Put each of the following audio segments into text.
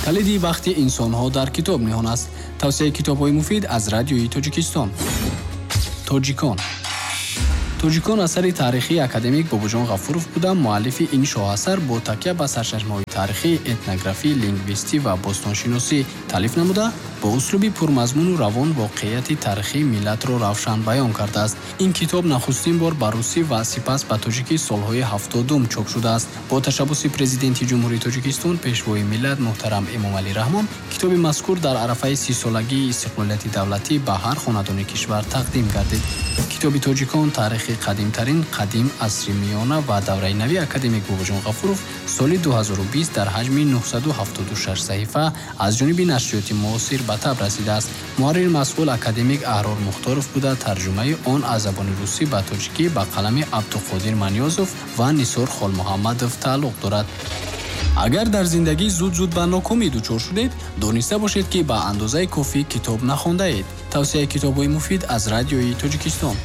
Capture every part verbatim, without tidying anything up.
کلیدی بخت انسان‌ها در کتاب نهان است. توصیه کتاب‌های مفید از رادیوی تاجیکستان. تاجیکان توجیکان اثری تاریخی اکادمیک بابوجان غفورов بوده. مؤلف این شاهاثر با تکیه به سرچشمه‌های تاریخی، etnografی، لینگویستی و باستانشناسی تالیف نموده با اسلوبی پرمضمون و روان واقعیت تاریخی ملت را روشن بیان کرده است. این کتاب نخستین بار به روسی و سپس به تاجیکی سالهای هفتادم چاپ شده است. با تشبث پرزیدنت جمهوری تاجیکستان پیشوای ملت محترم امام علی رحمان، کتاب مذکور در عرفه سی سالگی استقلالیت دولتی به هر خاندان کشور تقدیم گردید. کتاب تاجیکان تاریخ قدیمترین قدیم عصری میانه و دوره نوی اکادمیک بابوجان غفورov سال دو هزار و بیست در حجم نهصد و هفتاد و شش صحیفه از جانب نشریات معاصر به تب رسیده است. محرر مسئول اکادمیک احرار مختارov بوده. ترجمه آن از زبان روسی به تاجیکی به قلم عبدالقادر منیازov و نثار خالمحمدov تعلق دارد. اگر در زندگی زود زود به ناکامی دچار شدید، دانسته باشید که به اندازه کافی کتاب نخوانده اید. توصیه کتاب‌های مفید از رادیوی تاجیکستان.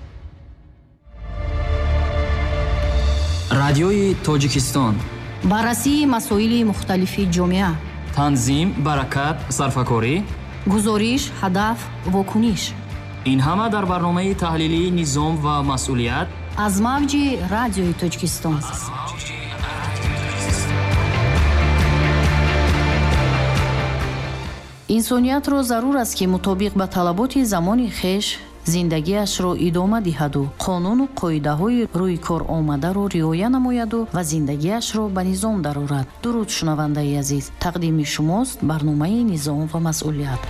رادیوی تاجیکستان بررسی مسائل مختلف جامعه، تنظیم، برکت، صرفه‌کاری، گزارش، هدف، واکنش. این همه در برنامه تحلیلی نظام و مسئولیت از موج رادیوی تاجیکستان. инсониятро зарур аст ки мутобиқ ба талаботи замони хеш зиндагиашро идома диҳаду қонуну қоидаҳои рӯи кор омадаро риоя намояду ва зиндагиашро ба низом дарорад. дуруд шунавандаи азиз, тақдими шумост барномаи низом ва масъулият.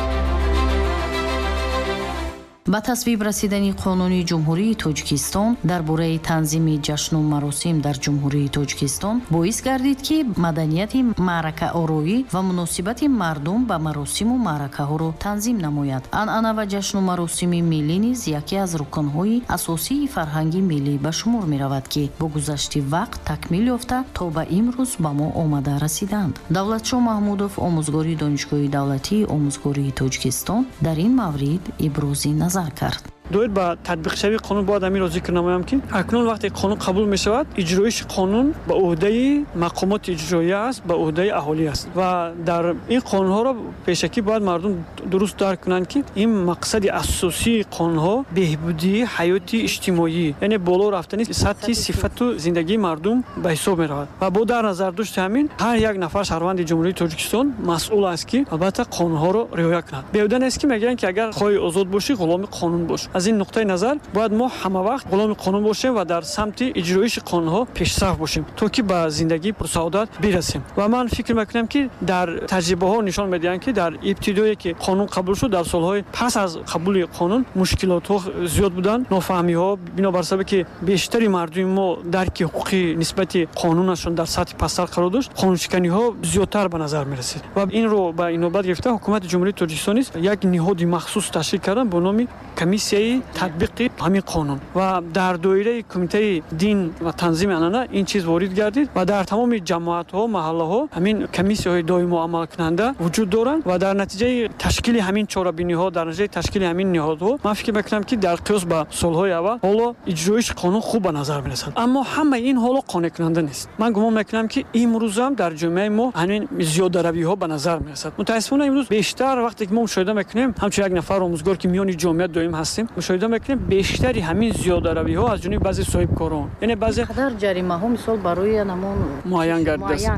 ба тасвиб расидани қонуни ҷумҳурии тоҷикистон дар бораи танзими ҷашну маросим дар ҷумҳурии тоҷикистон боис гардид ки маданияти маъракаороӣ ва муносибати мардум ба маросиму маъракаҳоро танзим намояд. анъана ва ҷашну маросими миллӣ низ яке аз рукнҳои асосии фарҳанги миллӣ ба шумор меравад ки бо гузашти вақт такмил ёфта то ба имрӯз ба мо омада расиданд. давлатшоҳ маҳмудов, омӯзгори донишгоҳи давлатии омӯзгории тоҷикистон, дар ин маврид ибрози назар кард. доид ба татбиқшавии қонун бояд амиро зикр намоям ки акнун вақте қонун қабул мешавад, иҷроиши қонун ба уҳдаи мақомоти иҷроия аст, ба уҳдаи аҳолӣ аст ва дар ин қонунҳоро пешакӣ бояд мардум дуруст дарк кунанд ки ин мақсади асосии қонунҳо беҳбудии ҳаёти иҷтимоӣ, яъне боло рафтани сатҳи сифату зиндагии мардум ба ҳисоб меравад ва бо дар назар дошти ҳамин ҳар як нафар шаҳрванди ҷумҳурии тоҷикистон масъул аст ки албатта қонунҳоро риоя кунад. беҳуда нест ки мегӯянд ки агар хоҳӣ озод бошӣ ғуломи қонун бош. аз ин нуқтаи назар бояд мо ҳама вақт ғуломи қонун бошем ва дар самти иҷроиши қонунҳо пешсаф бошем то ки ба зиндагии пурсаодат бирасем. ва ман фикр мекунам ки дар таҷрибаҳо нишон медиҳанд ки дар ибтидое ки қонун қабул шуд, дар солҳои пас аз қабули қонун мушкилотҳо зиёд буданд, нофаҳмиҳо, бинобар сабабе ки бештари мардуми мо дарки ҳуқуқи нисбати қонунашон дар сатҳи пасттар қарор дошт, қонуншиканиҳо зиёдтар ба назар мерасид. ва инро ба инобат гирифта ҳукумати ҷумҳурии тоҷикистон низ як ниҳоди махсус ташкил кардан бо номи комиссияи татбиқи ҳамин қонун ва дар доираи кумитаи дин ва танзими анъана ин чиз ворид гардид ва дар тамоми ҷамоатҳо, маҳаллаҳо ҳамин комиссияҳои доимо амалкунанда вуҷуд доранд ва дар натиҷаи ташкили ҳамин чорабиниҳо, дар натиҷаи ташкили ҳамин ниҳодҳо ман фикр мекунам ки дар қиёс ба солҳои аввал ҳоло иҷроиши қонун хуб ба назар мерасад. аммо ҳамаи ин ҳоло қонеъкунанда нест. ман гумон мекунам ки имрӯзам дар ҷомеаи мо ҳамин зиёдаравиҳо ба назар мерасад. мутаассифона имрӯз бештар вақте ки мо мушоҳида мекунем, ҳамчун як нафар омӯзгор ки миёни ҷомеа доим ҳастем, мушоҳида мекунем бештари ҳамин зиёдаравиҳо аз ҷониби баъзе соҳибкорон, яъне баъзе қадар ҷаримаҳо мисол барои намон муайян гардидааст.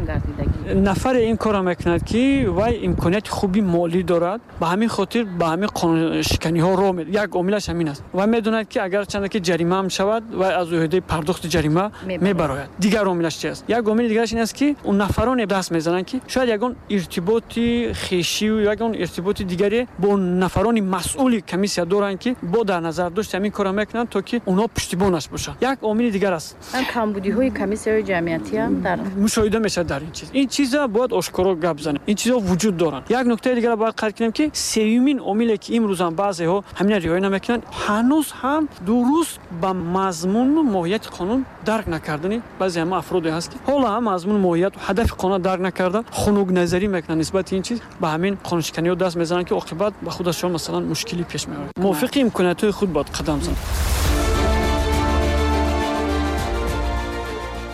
нафаре ин корро мекунад ки вай имконияти хуби молӣ дорад, ба ҳамин хотир ба ҳамин қонуншиканиҳо роҳ медиҳад. як омилаш ҳамин аст. вай медонад ки агар чанда ки ҷарима ҳам шавад, вай аз уҳдаи пардохти ҷарима мебарояд. дигар омилаш чи аст? як омили дигараш ин аст ки он нафароне даст мезананд ки шояд ягон иртиботи хешию, ягон иртиботи дигаре бо нафарони масъули комиссия доранд ки бо дар назар дошти ҳамин корро мекунанд то ки онҳо пуштибонаш бошанд. як омили дигар аст. камбудиҳои комиссияҳои ҷамъиятӣ ҳам дар мушоҳида мешавад дар ин чиз. ин чиза бояд ошкоро гап занем. ин чизҳо вуҷуд доранд. як нуктаи дигар бояд қайд кунем ки сеюмин омиле ки имрӯзам баъзеҳо ҳамина риоя намекунанд, ҳанӯз ҳам дуруст ба мазмуну моҳияти қонун дарк накардани баъзе ҳама афроде ҳаст ки ҳоло ҳам мазмуну моҳияти ҳадафи қонун дарк накардан хунукназарӣ мекунанд нисбати ин чиз, ба ҳамин қонуншиканиҳо даст мезананд ки оқибат ба худашон масалан мушкилӣ пеш меорад. мувофиқи имкониятҳои худ бояд қадам занад.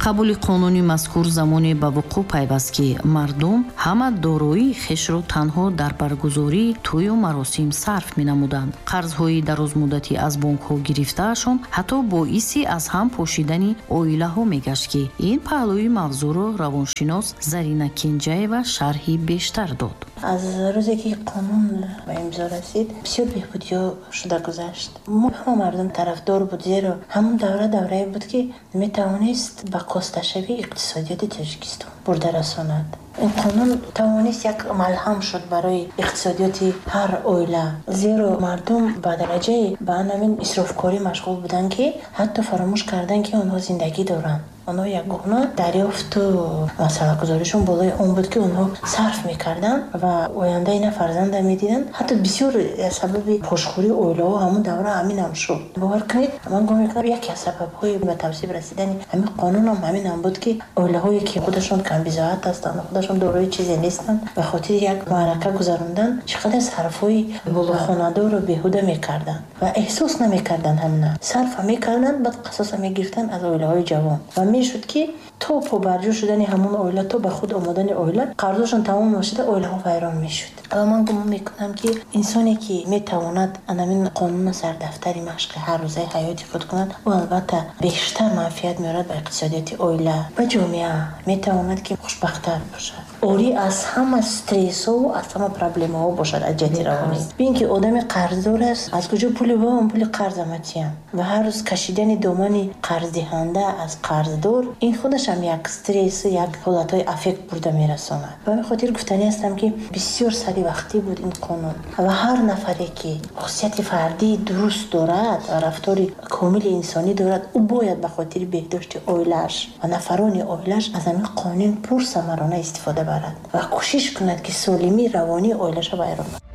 қабули қонуни мазкур замоне ба вуқӯъ пайваст ки мардум ҳама дороии хешро танҳо дар баргузории тӯю маросим сарф менамуданд. қарзҳои дарозмуддатӣ аз бонкҳо гирифтаашон ҳатто боиси аз ҳам пошидани оилаҳо мегашт ки ин паҳлӯи мавзӯъро равоншинос Зарина Кенҷаева шарҳи бештар дод. аз рӯзе ки қонун ба имзо расид бисёр беҳбудиҳо шуда гузашт. мо ҳама мардум тарафдор буд, зеро ҳамон давра даврае буд ки метавонист ба косташавии иқтисодиёти Тоҷикистон бурда расонад. این قانون توانست یک ملهم شد برای اقتصادیات هر اویله، زیرا مردم به درجه به همین اسرافکاری مشغول بودن که حتی فراموش کردن که آنها زندگی دارن. آنها یگانه دریافت و مسئله گذاریشون بالای اون بود که آنها صرف میکردن و آینده اینا فرزند میدیدن. حتی بسیار سبب خوشخوری اویله ها همون دوره همین هم شد. باور کنید من گم میکنم یکی از سبب های به توسیب رسیدن همین قانون هم همین هم بود که اویله هایی که خودشون کم بی‌ضاعت هستند، خودشون دارای چیزی نیستن، به خاطر یک معرکه گذروندن چقدر صرفای بلوخانده رو بیهوده میکردن و احساس نمیکردن. همین صرف میکردن بعد قصاص میگرفتن از اویله های جوان و میشد که تو پا برجو شدن همون اویله تو به خود آمدن اویله قرضشون تمام میشد، اویله ها ویران میشد. اما من گمان میکنم که انسانی که میتواند همین قانون سردفتری مشق هر روزه حیاتی خود کند و البته بیشتر منفعت میارد به اقتصادیات اویله و جامعه، میتواند که خوشبخت‌تر باشد، اوری از همه استرس و از همه پرابلم ها باشد از جهت روانی. ببین که آدم قرضدار است، از کجا پول و اون پول قرض متیم و هر روز کشیدن دامن قرض دهنده از قرضدار این خودش هم یک استرس، یک حالتهای افکت برده میرساند. و به خاطر گفتنی هستم که بسیار سری وقتی بود این قانون و هر نفری که خصوصیت فردی درست دارد و رفتار کامل انسانی دارد او باید به خاطر بهداشت اویلش و نفران اویلش از همین قانون پرثمرانه استفاده برد و کوشش کند که سالمی روانی اویلش را ویران کند.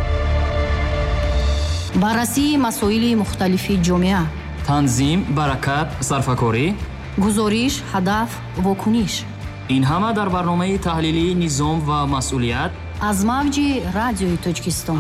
بررسی مسائل مختلف جامعه، تنظیم، برکت، صرفه‌کاری، گزارش، هدف، واکنش. این همه در برنامه تحلیلی نظام و مسئولیت از موج رادیوی تاجیکستان.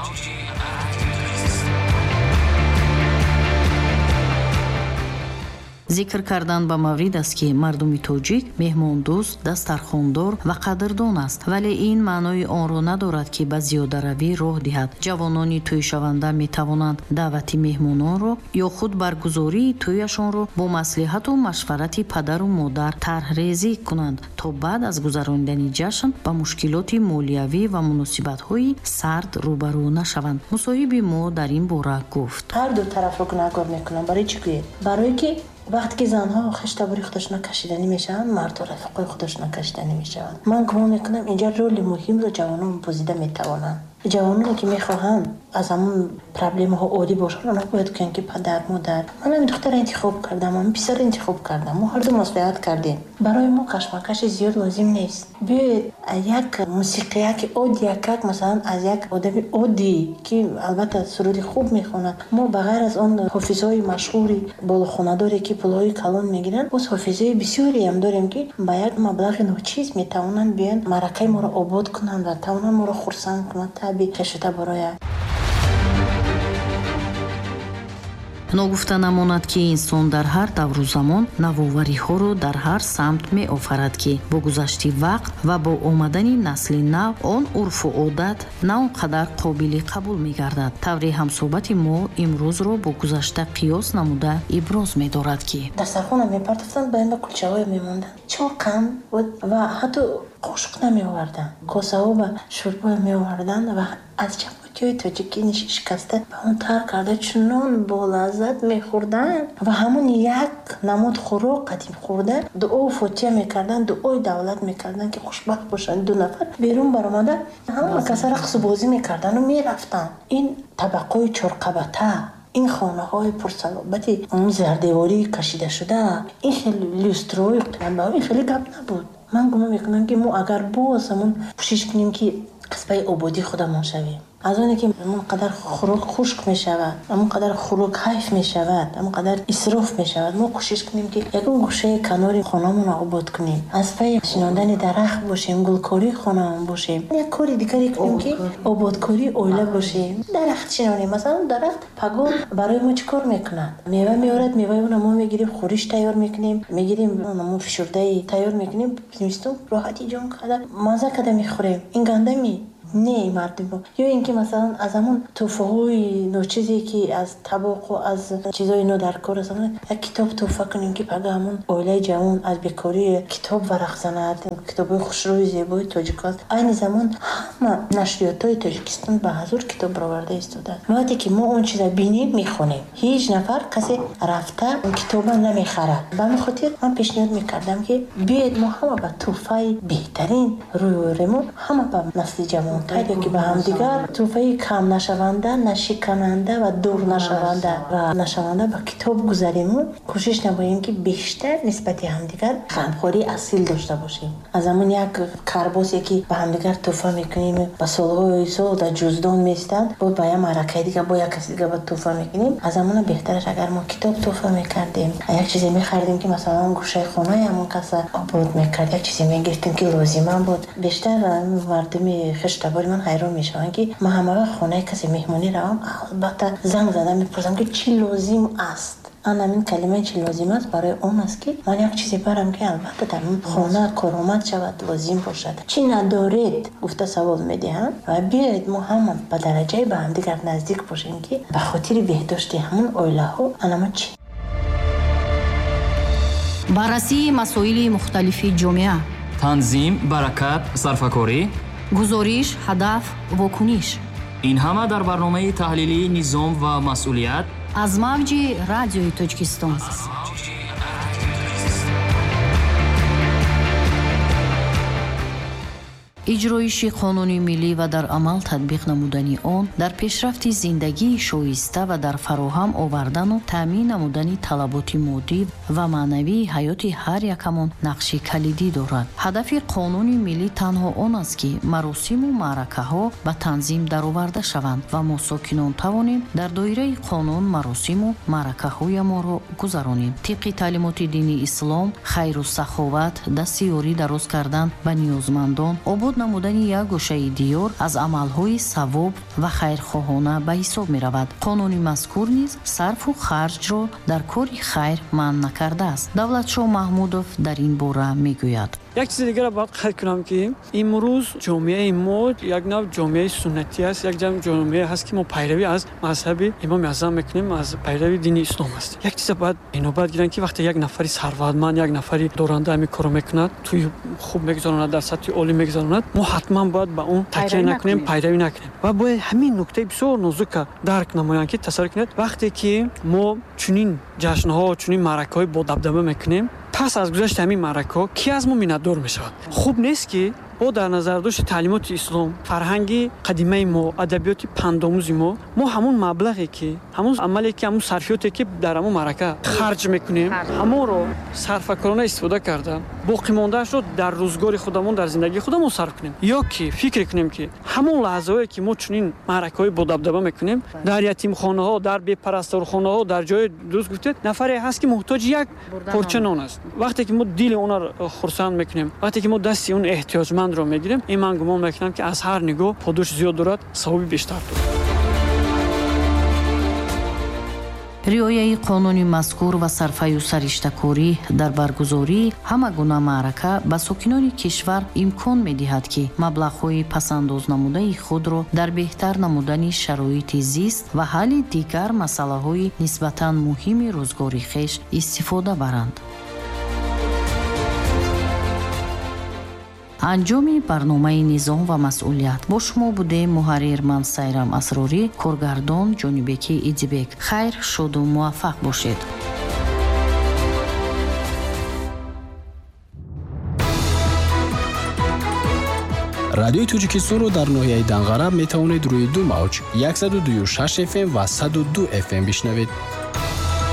зикр кардан ба маврид аст ки мардуми тоҷик меҳмондӯст, дастархондор ва қадрдон аст, вале ин маънои онро надорад ки ба зиёдаравӣ роҳ диҳад. ҷавонони тӯйшаванда метавонанд даъвати меҳмононро ё худ баргузории тӯяшонро бо маслиҳату машварати падару модар тарҳрезӣ кунанд, то баъд аз гузарондани ҷашн ба мушкилоти молиявӣ ва муносибатҳои сард рӯбарӯ нашаванд. мусоҳиби мо дар ин бора гуфт: ҳар ду тарафро гунаҳгор мекунам. барои чӣ гӯед? барое ки وقتی که زنها خشتباری خودشون کشیدنی میشن، مرد و رفقای خودشون کشیدنی میشن. من گمان میکنم اینجا رول مهم رو جوانان پوزیده میتوانن. جوانانی که میخواهند از همون پرابلم ها عادی باشن، اونا باید کنن که پدر مادر من این دختر انتخاب کردم، من پسر انتخاب کردم، ما هر دو مصلحت کردیم. برای ما کشمکش زیاد لازم نیست. بیاید یک موسیقی که عادی یک مثلا از یک آدم عادی که البته سرود خوب میخونه، ما بغیر از اون حافظای مشهوری بالاخوانه‌داری که پولای کلان میگیرن، باز حافظای بسیاری هم داریم که با یک مبلغ ناچیز میتونن بیان معرکه ما رو آباد کنن و توانن ما رو خرسند کنن. تبی خشته برای ногуфта намонад ки инсон дар ҳар давру замон навовариҳоро дар ҳар самт меофарад ки бо гузашти вақт ва бо омадани насли нав он урфу одат на он қадар қобили қабул мегардад. таври ҳамсоҳбати мо имрӯзро бо гузашта қиёс намуда иброз медорад ки дастархона мепартофтанд, ба ин ба кулчаҳоя мемондан, чоқам ва ҳатто қошуқ намеовардан, косаҳо ба шӯрбоя меовардан ва аз чапотиҳои тоҷикӣ шикаста ба он тар карда чунон болаззат мехӯрдан ва ҳамон як намуд хӯрок қадим хӯрда дуо фотиҳа мекардан, дуои давлат мекардан ки хушбахт бошанд. ду нафар берун баромада ҳамон каса рақсубозӣ мекардану мерафтан. ин табақаи чорқабата, این خانه های پرسلابتی زردیواری کشیده شده، این خیلی لیستروی قلمه این خیلی گپ نبود. من گمان میکنم که ما اگر باز همون کوشش کنیم که قصبه آبادی خودمون شویم، аз оне ки амон қадар хӯрок хушк мешавад, амон қадар хӯрок ҳайф мешавад, амон қадар исроф мешавад, мо кӯшиш кунем ки ягон гӯшаи канори хонамонро обод кунем, аз пайи шинондани дарахт бошем, гулкории хонамон бошем, як кори дигаре кунем ки ободкории оила бошем, дарахт шинонем. Масалан дарахт пагон барои мо чӣ кор мекунад? Мева меорад, меваи оно мо мегирем, хӯриш тайёр мекунем, мегирем мо фишурдаи тайёр мекунем, зимистон роҳати ҷон када маза када мехӯрем. Ин гандами не мардум. ё ин ки масалан аз амон тӯҳфаҳои ночизе ки аз табоқу аз чизои нодаркор аст, як китоб тӯҳфа кунем ки пага амон оилаи ҷавон аз бекорӣ китоб варақ занад, китобҳои хушрӯи зебои тоҷикон. Айни замон ҳама нашриётҳои Тоҷикистон ба ҳазур китоб бароварда истодаанд. вақте ки мо он чиза бинем мехонем, ҳеҷ нафар касе рафта китоба намехарад. ба ҳамин хотир ман пешниҳод мекардам ки биёед мо ҳама ба тӯҳфаи беҳтарин рӯй оремо, ҳама ба насли ҷавон тайде ки ба ҳамдигар тӯҳфаи кам нашаванда, нашикананда ва дур нашаванда ва нашаванда ба китоб гузарему, кӯшиш намоем ки бештар нисбати ҳамдигар ғамхории асил дошта бошем. аз амон як карбосе ки ба ҳамдигар тӯҳфа мекунем, ба солҳои сол дар ҷуздон меистанд, бо ба як маъракаи дигар бо як каси дигар ба тӯҳфа мекунем. аз амона беҳтараш агар мо китоб тӯҳфа мекардем, як чизе мехардем ки масалан гӯшаи хонаи ҳамон каса обод мекард, як чизе мегирифтем ки лозима буд. бештар мардуми хишта бори ман ҳайрон мешаванд ки ман ҳама вақт хонаи касе меҳмонӣ равам, албатта занг зада мепурсам ки чӣ лозим аст. ан ҳамин калимаи чӣ лозим аст барои он аст ки ман як чизе барам ки албатта дар хона коромад шавад, лозим бошад. чӣ надоред гуфта савол медиҳанд ва биёед мо ҳама ба дараҷаи ба ҳамдигар наздик бошем ки ба хотири беҳдошти ҳамон оилаҳо анама чӣ. баррасии масоили мухталифи ҷомеа, танзим, баракат, сарфакорӣ, гузориш, ҳадаф, вокуниш. ин ҳама дар барномаи таҳлилии низом ва масъулият аз мавҷи радиои Тоҷикистон. иҷроиши қонуни миллӣ ва дар амал татбиқ намудани он дар пешрафти зиндагии шоиста ва дар фароҳам овардану таъмин намудани талаботи моддӣ ва маънавии ҳаёти ҳар якамон нақши калидӣ дорад. ҳадафи қонуни миллӣ танҳо он аст ки маросиму маъракаҳо ба танзим дароварда шаванд ва мо сокинон тавонем дар доираи қонун маросиму маъракаҳоямонро гузаронем. тибқи таълимоти дини ислом, хайру саховат, дастиёрӣ дароз кардан ба ниёзмандон, обод намудани як гӯшаи диёр аз амалҳои савоб ва хайрхоҳона ба ҳисоб меравад. қонуни мазкур низ сарфу харҷро дар кори хайр манъ накардааст. Давлатшоҳ Маҳмудов дар ин бора мегӯяд. як чизи дигаро бояд қайд кунам ки имрӯз ҷомеаи мо як нав ҷомеаи суннатӣ аст, як ҷомеа ҳаст ки мо пайравӣ аз мазҳаби имоми аъзам мекунем, аз пайрави дини ислом аст. як чиза бояд инобат гиранд ки вақте як нафари сарватманд, як нафари доранда ҳамин корро мекунад, тӯи хуб мегузаронад, дар сатҳи олӣ мегузаронад, мо ҳатман бояд ба он такя накунем, пайравӣ накунем ва бояд ҳамин нуктаи бисёр нозука дарк намоянд ки тасаввур кунед вақте ки мо чунин ҷашнҳо, чунин маъракаҳои бо дабдаба мекунем, пас аз гузашти ҳамин маъракаҳо ки аз мо миннатдор мешавад. хуб нест ки бо дар назар дошти таълимоти ислом, фарҳанги қадимаи мо, адабиёти пандомӯзи мо, мо ҳамон маблағе ки ҳамон амале ки ҳамон сарфиёте ки дар ҳамон маърака харҷ мекунем, ҳамонро сарфакорона истифода карда боқимондаашро дар рӯзгори худамон, дар зиндагии худамон сарф кунем. ё ки фикр кунем ки ҳамон лаҳзаҳое ки мо чунин маъракаҳои бо дабдаба мекунем, дар ятимхонаҳо, дар бепарасторхонаҳо, дар ҷои дуруст гуфтед, нафаре ҳаст ки муҳтоҷи як порча нон аст. вақте ки мо дили онро хурсанд мекунем, вақте ки мо дасти он эҳтиёҷманд ро мегирем, ин ман гумон мекунам ки аз ҳар нигоҳ подош зиёд дорад, савоби бештар дорад. риояи қонуни мазкур ва сарфаю сариштакорӣ дар баргузории ҳама гуна маърака ба сокинони кишвар имкон медиҳад ки маблағҳои пасандоз намудаи худро дар беҳтар намудани шароити зист ва ҳалли дигар масъалаҳои нисбатан муҳими рӯзгори хеш истифода баранд. анҷоми барномаи низом ва масъулият бо шумо будем муҳаррир ман Сайрам Асрорӣ, коргардон Ҷонибеки Идибек. хайр, шоду муваффақ бошед. радиои Тоҷикистонро дар ноҳияи Данғараб метавонед рӯи ду мавҷ сад و ду و شش اف ام ва сад و ду اف ام бишнавед.